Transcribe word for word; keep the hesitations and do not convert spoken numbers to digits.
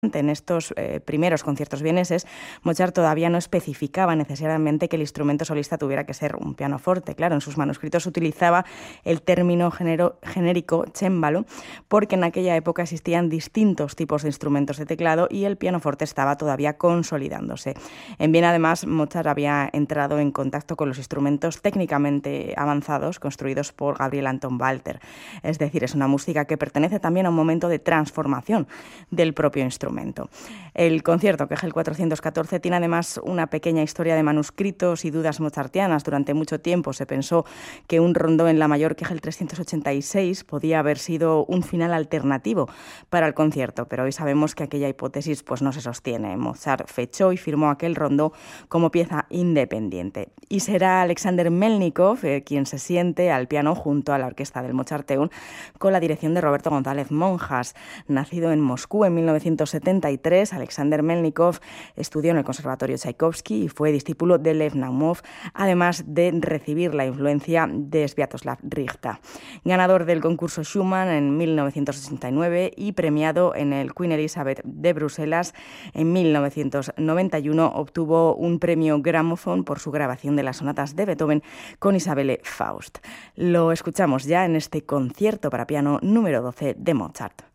En estos eh, primeros conciertos vieneses, Mozart todavía no especificaba necesariamente que el instrumento solista tuviera que ser un pianoforte. Claro, en sus manuscritos utilizaba el término genero, genérico cembalo, porque en aquella época existían distintos tipos de instrumentos de teclado y el pianoforte estaba todavía consolidándose. En Viena, además, Mozart había entrado en contacto con los instrumentos técnicamente avanzados construidos por Gabriel Anton Walter. Es decir, es una música que pertenece también a un momento de transformación del propio instrumento. El concierto, que es el cuatrocientos catorce, tiene además una pequeña historia de manuscritos y dudas mozartianas. Durante mucho tiempo se pensó que un rondó en la mayor, que es el trescientos ochenta y seis, podía haber sido un final alternativo para el concierto, pero hoy sabemos que aquella hipótesis pues, no se sostiene. Mozart fechó y firmó aquel rondó como pieza independiente. Y será Alexander Melnikov eh, quien se siente al piano junto a la orquesta del Mozarteum con la dirección de Roberto González Monjas. Nacido en Moscú en mil novecientos setenta y tres, Alexander Melnikov estudió en el Conservatorio Tchaikovsky y fue discípulo de Lev Naumov, además de recibir la influencia de Sviatoslav Richta. Ganador del concurso Schumann en mil novecientos sesenta y nueve y premiado en el Queen Elizabeth de Bruselas en mil novecientos noventa y uno, obtuvo un premio Gramophone por su grabación de las sonatas de Beethoven con Isabelle Faust. Lo escuchamos ya en este concierto para piano número doce de Mozart.